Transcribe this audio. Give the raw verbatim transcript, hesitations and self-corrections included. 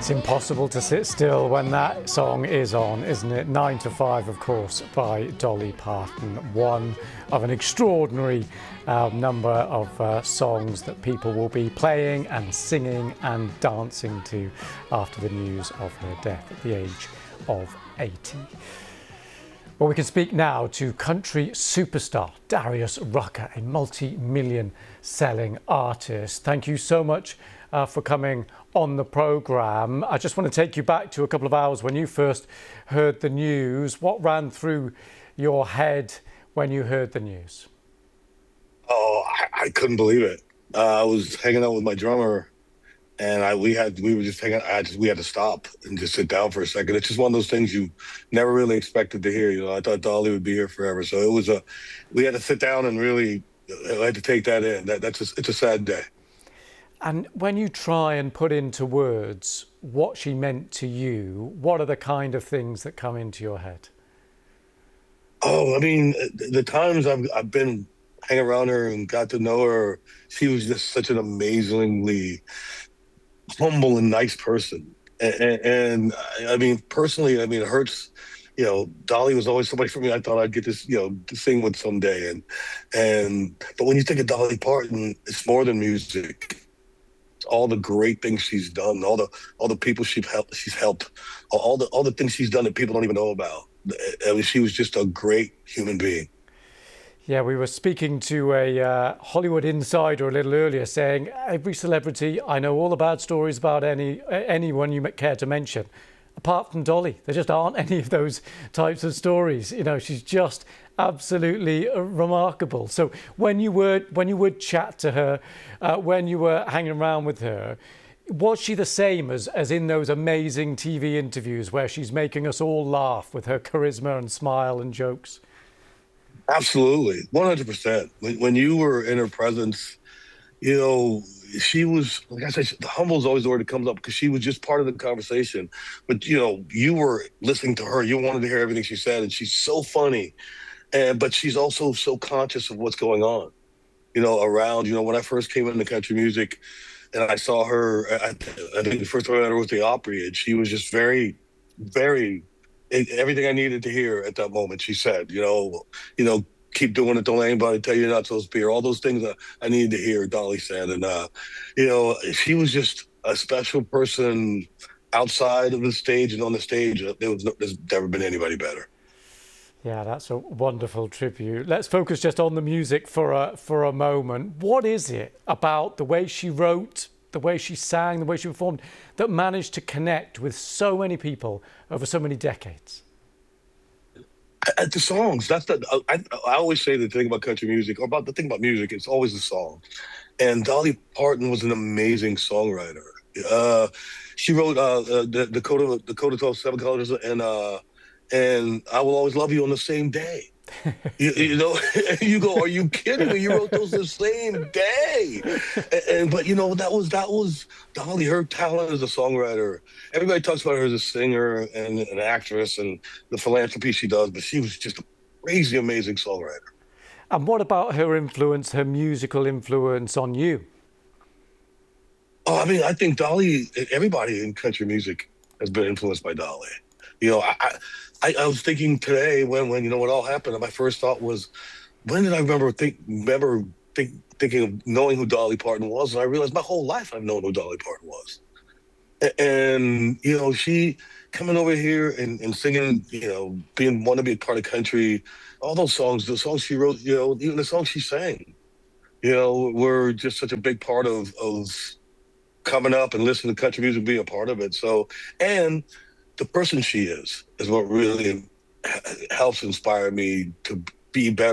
It's impossible to sit still when that song is on, isn't it? Nine to Five, of course, by Dolly Parton. One of an extraordinary uh, number of uh, songs that people will be playing and singing and dancing to after the news of her death at the age of eighty. Well, we can speak now to country superstar Darius Rucker, a multi-million selling artist. Thank you so much uh, for coming on the programme. I just want to take you back to a couple of hours when you first heard the news. What ran through your head when you heard the news? Oh, I, I couldn't believe it. Uh, I was hanging out with my drummer, and I we had we were just hanging. I just we had to stop and just sit down for a second. It's just one of those things you never really expected to hear. You know, I thought Dolly would be here forever, so it was a. We had to sit down and really. I had to take that in. That that's a, it's a sad day. And when you try and put into words what she meant to you, what are the kind of things that come into your head? Oh, I mean, the times I've I've been hanging around her and got to know her, she was just such an amazingly humble and nice person. And, and, and I mean, personally, I mean, it hurts. You know, Dolly was always somebody for me. I thought I'd get this, you know, to sing with someday. And and but when you think of Dolly Parton, it's more than music. It's all the great things she's done, all the all the people she's helped. She's helped, all the all the things she's done that people don't even know about. I mean, she was just a great human being. Yeah, we were speaking to a uh, Hollywood insider a little earlier saying every celebrity, I know all the bad stories about any anyone you care to mention, apart from Dolly. There just aren't any of those types of stories. You know, she's just absolutely remarkable. So when you were when you would chat to her, uh, when you were hanging around with her, was she the same as, as in those amazing T V interviews where she's making us all laugh with her charisma and smile and jokes? Absolutely, one hundred percent. When when you were in her presence, you know, she was, like I said, the humble is always the word that comes up because she was just part of the conversation. But, you know, you were listening to her. You wanted to hear everything she said. And she's so funny. And but she's also so conscious of what's going on, you know, around. You know, when I first came into country music and I saw her, I, I think the first time I met her was the Opry. And she was just very, very, everything I needed to hear at that moment, she said, you know, you know, keep doing it, don't let anybody tell you you're not supposed to be, or all those things that I needed to hear, Dolly said. And, uh, you know, she was just a special person outside of the stage and on the stage. There was no, there's never been anybody better. Yeah, that's a wonderful tribute. Let's focus just on the music for a, for a moment. What is it about the way she wrote, the way she sang, the way she performed that managed to connect with so many people over so many decades? At the songs, that's the I, I always say the thing about country music, or about the thing about music, it's always the song. And Dolly Parton was an amazing songwriter. Uh, she wrote uh, uh, the Dakota Dakota twelve Seven Colors and uh, and I Will Always Love You on the same day. You, you know, you go, are you kidding me? You wrote those the same day. And, and but you know, that was that was Dolly, her talent as a songwriter. Everybody talks about her as a singer and an actress and the philanthropy she does, but she was just a crazy, amazing songwriter. And what about her influence, her musical influence on you? Oh, I mean, I think Dolly, everybody in country music has been influenced by Dolly. You know, I, I, I was thinking today when, when you know what all happened, and my first thought was, when did I remember think remember think, thinking of knowing who Dolly Parton was? And I realized my whole life I've known who Dolly Parton was. And, and you know, she coming over here and, and singing, you know, being want to be a part of country, all those songs, the songs she wrote, you know, even the songs she sang, you know, were just such a big part of of coming up and listening to country music, being a part of it. So, and the person she is is what really helps inspire me to be better.